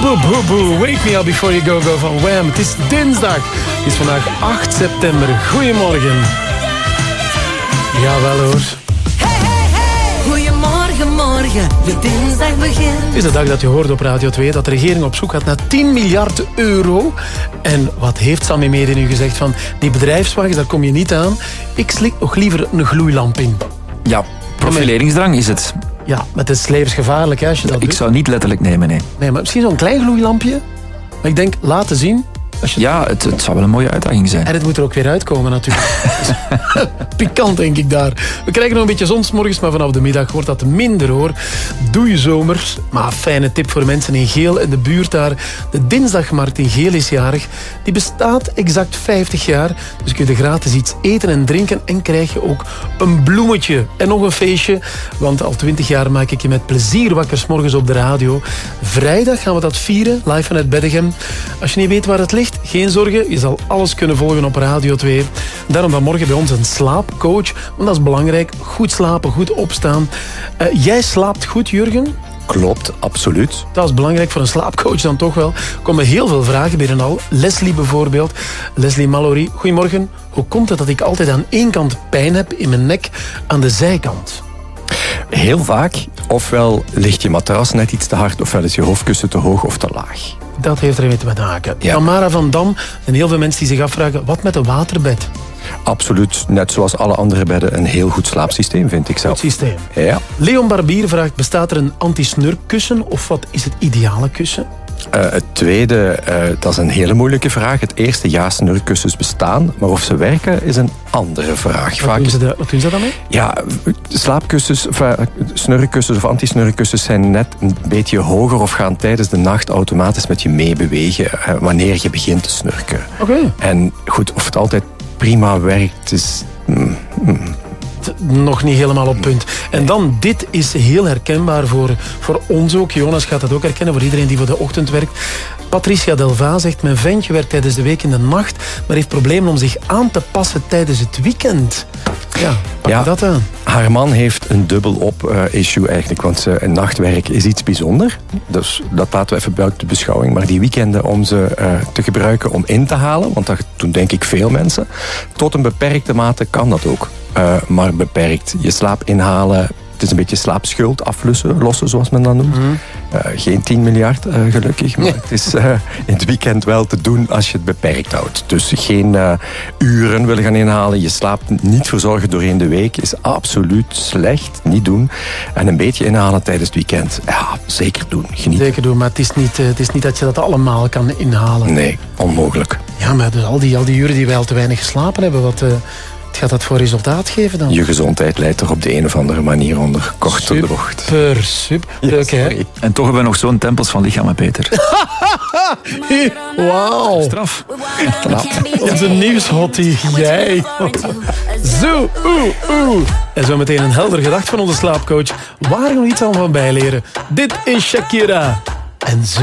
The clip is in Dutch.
Boo Boo Boo, Wake Me Up Before You Go Go van Wham. Het is dinsdag. Het is vandaag 8 september. Goedemorgen. Jawel hoor. Goedemorgen, morgen, de dinsdag begint. Het is de dag dat je hoort op Radio 2 dat de regering op zoek gaat naar 10 miljard euro. En wat heeft Sammy Mede nu gezegd van die bedrijfswagens, daar kom je niet aan. Ik slik nog liever een gloeilamp in. Ja, profileringsdrang is het. Ja, maar het is levensgevaarlijk hè, als je dat doet. Ik zou niet letterlijk nemen, nee. Nee, maar misschien zo'n klein gloeilampje. Maar ik denk, laten zien. Als je ja, het zou wel een mooie uitdaging zijn. En het moet er ook weer uitkomen natuurlijk. Pikant denk ik daar. We krijgen nog een beetje zon 's morgens, maar vanaf de middag wordt dat minder hoor. Doe je zomer. Maar fijne tip voor mensen in Geel in de buurt daar. De dinsdagmarkt in Geel is jarig. Die bestaat exact 50 jaar. Dus kun je gratis iets eten en drinken en krijg je ook een bloemetje. En nog een feestje, want al 20 jaar maak ik je met plezier wakker 's morgens op de radio. Vrijdag gaan we dat vieren, live vanuit Beddegem. Als je niet weet waar het ligt, geen zorgen, je zal alles kunnen volgen op Radio 2. Daarom vanmorgen bij ons een slaapcoach, want dat is belangrijk. Goed slapen, goed opstaan. Jij slaapt goed, Jurgen? Klopt, absoluut. Dat is belangrijk voor een slaapcoach dan toch wel. Er komen heel veel vragen binnen al. Leslie bijvoorbeeld. Leslie Mallory, goedemorgen. Hoe komt het dat ik altijd aan één kant pijn heb in mijn nek, aan de zijkant? Heel vaak, ofwel ligt je matras net iets te hard, ofwel is je hoofdkussen te hoog of te laag. Dat heeft er mee te maken. Ja. Tamara van Dam, er zijn heel veel mensen die zich afvragen, wat met een waterbed? Absoluut, net zoals alle andere bedden, een heel goed slaapsysteem, vind ik zelf. Goed systeem. Ja. Leon Barbier vraagt, bestaat er een anti-snurkkussen of wat is het ideale kussen? Het tweede, dat is een hele moeilijke vraag. Het eerste, ja, snurkkussens bestaan, maar of ze werken is een andere vraag. Wat doen ze dan mee? Ja, slaapkussens, snurkkussens of anti-snurkkussens zijn net een beetje hoger of gaan tijdens de nacht automatisch met je meebewegen wanneer je begint te snurken. Oké. En goed, of het altijd prima werkt, is... Nog niet helemaal op punt. En dan, dit is heel herkenbaar voor ons ook. Jonas gaat dat ook herkennen, voor iedereen die voor de ochtend werkt. Patricia Delva zegt, mijn ventje werkt tijdens de week in de nacht, maar heeft problemen om zich aan te passen tijdens het weekend. Ja, pak je dat aan? Haar man heeft een dubbelop issue eigenlijk, want nachtwerk is iets bijzonder. Dus dat laten we even buiten de beschouwing. Maar die weekenden om ze te gebruiken om in te halen, want dat doen denk ik veel mensen, tot een beperkte mate kan dat ook. Maar beperkt. Je slaap inhalen, het is een beetje slaapschuld lossen zoals men dat noemt. Geen 10 miljard gelukkig, maar het is in het weekend wel te doen als je het beperkt houdt. Dus geen uren willen gaan inhalen, je slaap niet verzorgen doorheen de week is absoluut slecht, niet doen. En een beetje inhalen tijdens het weekend, ja, zeker doen, genieten. Zeker doen, maar het is niet dat je dat allemaal kan inhalen. Nee, onmogelijk. Ja, maar dus al die uren die wij al te weinig geslapen hebben, wat gaat dat voor resultaat geven dan? Je gezondheid leidt er op de een of andere manier onder korte drocht. Super. Yes, Okay. En toch hebben we nog zo'n tempels van lichamen, Peter. Wauw. Straf. Onze nieuwshottie, jij. Zo, En zo meteen een helder gedacht van onze slaapcoach. Waar nog iets aan van bijleren. Dit is Shakira. En zo.